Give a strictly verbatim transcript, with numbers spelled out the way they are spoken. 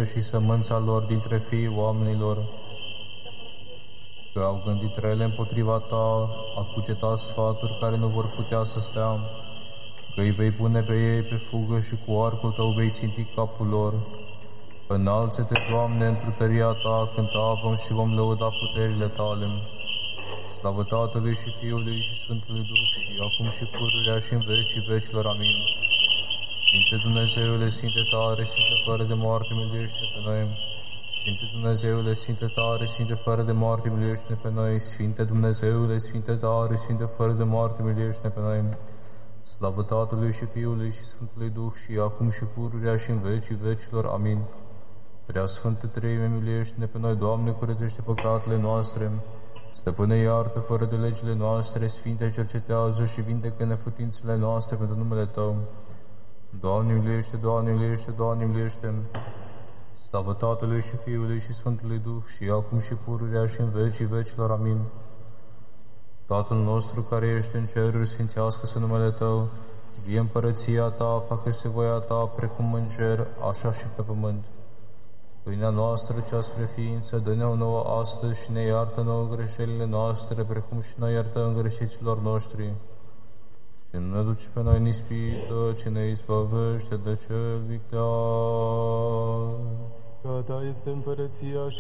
semințe și sămânța lor dintre fiii oamenilor, că au gândit rele împotriva ta, a cugetat sfaturi care nu vor putea să stea, că îi vei pune pe ei pe fugă și cu arcul tău vei ținti capul lor. Înalță-te, Doamne, într-o tăria ta, cânta vom și vom lăuda puterile tale. Slavă Tatălui și Fiului și Sfântului Duh, și acum și pururea și în vecii vecilor. Amin. Sfinte Dumnezeule, Sfinte tare, Sfinte fără de moarte, miluiește pe noi. Sfinte Dumnezeule, Sfinte tare, Sfinte fără de moarte, miluiește pe noi. Sfinte Dumnezeule, Sfinte tare, Sfinte fără de moarte, miluiește pe noi. Slavă Tatălui și Fiului și Sfântului Duh, și acum și pururea și în vecii vecilor. Amin. Prea Sfântă Treime, miluiește-ne pe noi, Doamne, curățește păcatele noastre. Stăpâne, iartă fără de legile noastre, Sfinte, cercetează și vindecă neputințele noastre pentru numele Tău. Doamne, miluiește, Doamne, miluiește, Doamne, miluiește. Slavă Tatălui și Fiului și Sfântului Duh, și acum și pururea și în vecii vecilor. Amin. Tatăl nostru care ești în ceruri, sfințească-se numele Tău, vie împărăția Ta, facă-se voia Ta, precum în cer, așa și pe pământ. Pâinea noastră cea spre ființă, dă-ne-o nouă astăzi și ne iartă nouă greșelile noastre, precum și noi iertăm greșiților noștri. Și nu ne duci pe noi în ispită, ci ne izbăvește de cel viclean. Că Ta este împărăția și